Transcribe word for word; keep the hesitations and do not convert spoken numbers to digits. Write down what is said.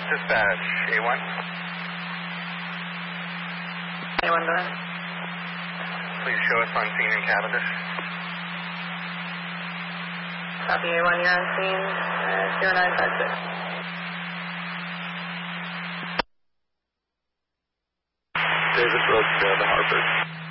Dispatch, A one. A one, go ahead. Please show us on scene in Cavendish. Copy A one, you're on scene, uh, zero nine five six. Davis Road, uh, the Harvard.